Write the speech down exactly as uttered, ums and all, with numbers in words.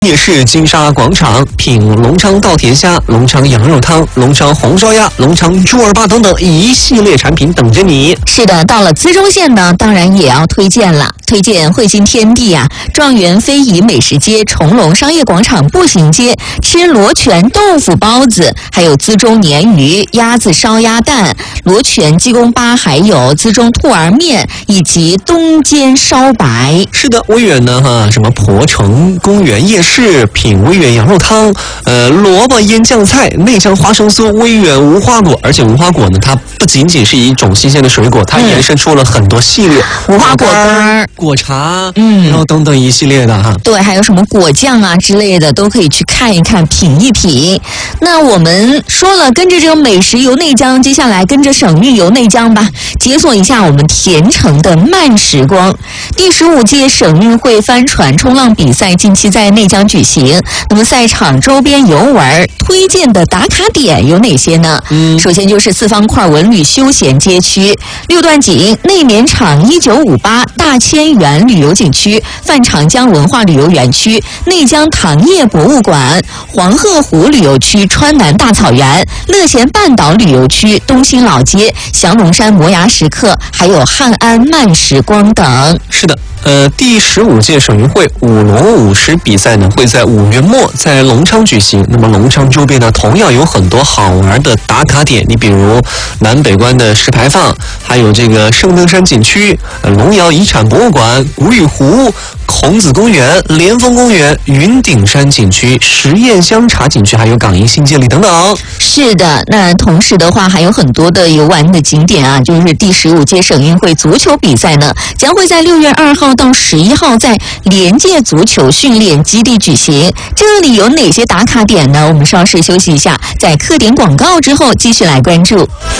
夜市金沙广场品隆昌稻田虾、隆昌羊肉汤、隆昌红烧鸭、隆昌猪耳巴等等一系列产品等着你。 是的，到了资中县呢，当然也要推荐了。推荐汇金天地啊，状元非遗美食街、崇隆商业广场步行街，吃罗泉豆腐包子，还有资中鲶鱼、鸭子烧鸭蛋、罗泉鸡公巴，还有资中兔儿面以及东煎烧白。 是的，威远呢哈，什么鄱城公园夜市品威远羊肉汤，呃，萝卜腌酱菜、内江花生酥、威远无花果，而且无花果呢，它不仅仅是一种新鲜的水果，它延伸出了很多系列， 无花果干、 果茶， 嗯， 然后等等一系列的哈。 对，还有什么果酱啊之类的，都可以去看一看、品一品。那我们说了，跟着这个美食游内江，接下来跟着省运游内江吧，解锁一下我们田城的慢时光。第十五届省运会帆船冲浪比赛近期在内江举行，那么赛场周边游玩推荐的打卡点有哪些呢？嗯，首先就是四方块文旅休闲街区、六段锦内棉厂一九五八大千园旅游景区、范长江文化旅游园区、内江糖业博物馆、黄鹤湖旅游区、川南大草原、乐贤半岛旅游区、东兴老街、降龙山摩崖石刻，还有汉安慢时光等。 是的。呃，第十五届省运会舞龙舞狮比赛呢，会在五月末在隆昌举行。那么隆昌周边呢，同样有很多好玩的打卡点。你比如南北关的石牌坊，还有这个圣登山景区、呃、龙窑遗产博物馆、古雨湖、孔子公园、莲峰公园、云顶山景区、实验香茶景区，还有港银新街里等等。 是的，那同时的话，还有很多的游玩的景点啊，就是第十五届省运会足球比赛呢，将会在六月二号到十一号在联界足球训练基地举行。这里有哪些打卡点呢？我们稍事休息一下，在客点广告之后继续来关注。